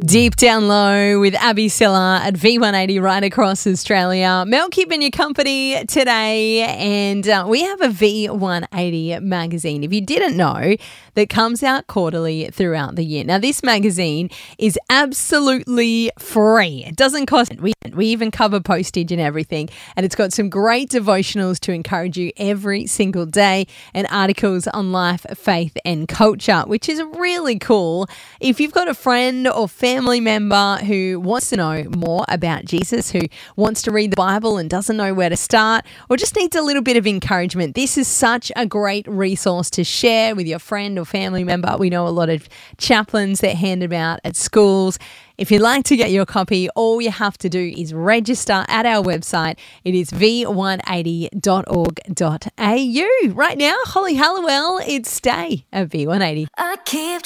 Deep Down Low with Abby Silla at V180 right across Australia. Mel keeping you company today, and we have a V180 magazine, if you didn't know, that comes out quarterly throughout the year. Now, this magazine is absolutely free. It doesn't cost. We even cover postage and everything, and it's got some great devotionals to encourage you every single day and articles on life, faith, and culture, which is really cool. If you've got a friend or family member who wants to know more about Jesus, who wants to read the Bible and doesn't know where to start, or just needs a little bit of encouragement, this is such a great resource to share with your friend or family member. We know a lot of chaplains that hand them out at schools. If you'd like to get your copy, all you have to do is register at our website. It is v180.org.au. Right now, Holly Halliwell, it's Stay at V180. I keep